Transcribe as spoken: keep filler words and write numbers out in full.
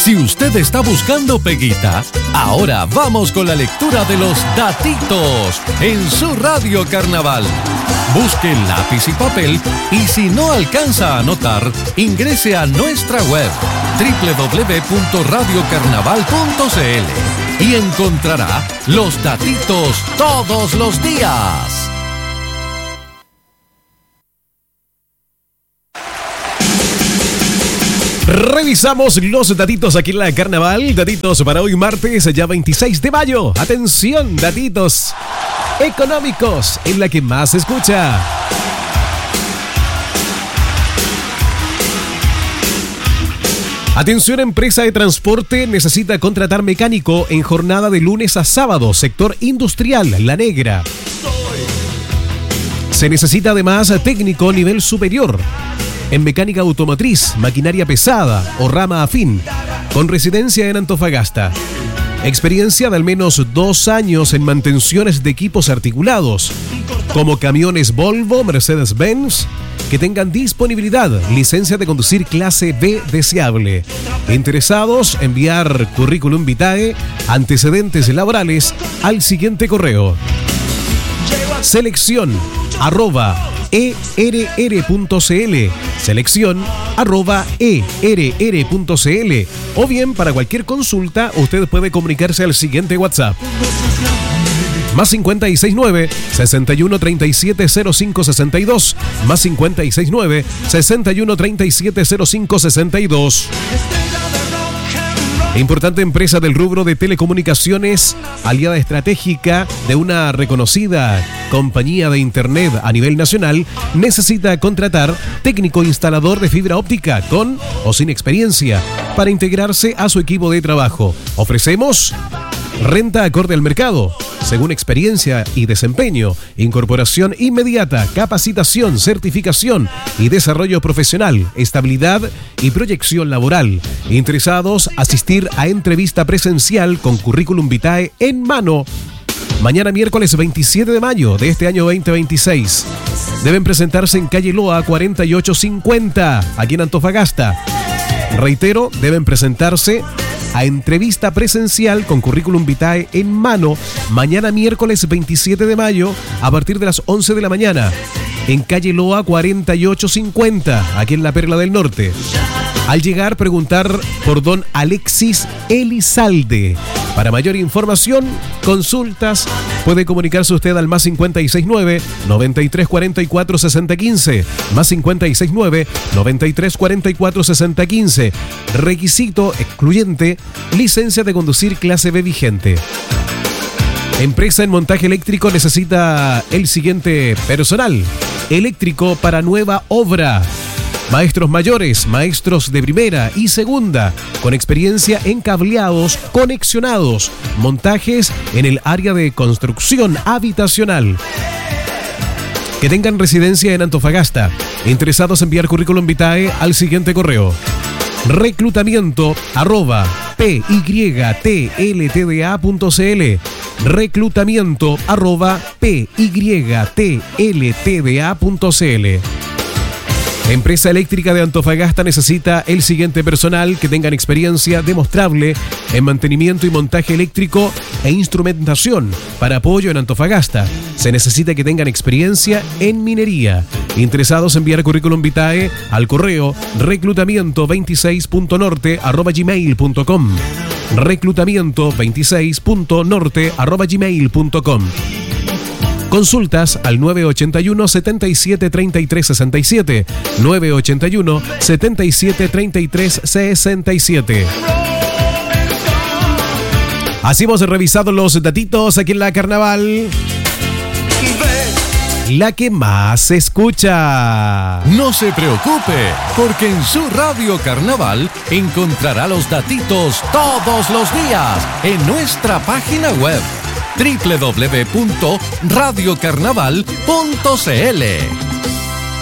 Si usted está buscando peguita, ahora vamos con la lectura de los datitos en su Radio Carnaval. Busque lápiz y papel y si no alcanza a anotar, ingrese a nuestra web doble u doble u doble u punto radio carnaval punto c l y encontrará los datitos todos los días. Revisamos los datitos aquí en la Carnaval. Datitos para hoy martes, ya veintiséis de mayo. Atención, datitos económicos en la que más se escucha. Atención, empresa de transporte necesita contratar mecánico en jornada de lunes a sábado, sector industrial, La Negra. Se necesita además técnico nivel superior en mecánica automotriz, maquinaria pesada o rama afín, con residencia en Antofagasta. Experiencia de al menos dos años en mantenciones de equipos articulados, como camiones Volvo, Mercedes-Benz, que tengan disponibilidad, licencia de conducir clase B deseable. Interesados, enviar currículum vitae, antecedentes laborales al siguiente correo: selección arroba err.cl, selección arroba err.cl, o bien para cualquier consulta usted puede comunicarse al siguiente WhatsApp: más cincuenta y seis nueve, sesenta y uno treinta y siete cero cinco sesenta y dos, más cincuenta y seis nueve, sesenta y uno treinta y siete cero cinco sesenta y dos. Importante empresa del rubro de telecomunicaciones, aliada estratégica de una reconocida compañía de internet a nivel nacional, necesita contratar técnico instalador de fibra óptica con o sin experiencia para integrarse a su equipo de trabajo. Ofrecemos renta acorde al mercado, según experiencia y desempeño, incorporación inmediata, capacitación, certificación y desarrollo profesional, estabilidad y proyección laboral. Interesados, asistir a entrevista presencial con currículum vitae en mano. Mañana miércoles veintisiete de mayo de este año veinte veintiséis. Deben presentarse en calle Loa cuarenta y ocho cincuenta, aquí en Antofagasta. Reitero, deben presentarse a entrevista presencial con currículum vitae en mano mañana miércoles veintisiete de mayo a partir de las once de la mañana en calle Loa cuarenta y ocho cincuenta, aquí en la Perla del Norte. Al llegar, preguntar por don Alexis Elizalde. Para mayor información, consultas, puede comunicarse usted al más cincuenta y seis nueve, noventa y tres cuarenta y cuatro sesenta quince, más cincuenta y seis nueve, noventa y tres cuarenta y cuatro sesenta quince. Requisito excluyente, licencia de conducir clase B vigente. Empresa en montaje eléctrico necesita el siguiente personal: eléctrico para nueva obra, maestros mayores, maestros de primera y segunda, con experiencia en cableados, conexionados, montajes en el área de construcción habitacional, que tengan residencia en Antofagasta. Interesados, enviar currículum vitae al siguiente correo: reclutamiento arroba pytltda.cl, reclutamiento arroba pytltda.cl. Empresa Eléctrica de Antofagasta necesita el siguiente personal: que tengan experiencia demostrable en mantenimiento y montaje eléctrico e instrumentación para apoyo en Antofagasta. Se necesita que tengan experiencia en minería. Interesados, enviar currículum vitae al correo reclutamiento veintiséis punto norte arroba gmail punto com, reclutamiento veintiséis punto norte arroba gmail punto com. Consultas al nueve ochenta y uno, setenta y siete, treinta y tres sesenta y siete, nueve ochenta y uno, setenta y siete, treinta y tres sesenta y siete. Así hemos revisado los datitos aquí en la Carnaval, la que más se escucha. No se preocupe, porque en su Radio Carnaval encontrará los datitos todos los días en nuestra página web doble u doble u doble u punto radio carnaval punto c l.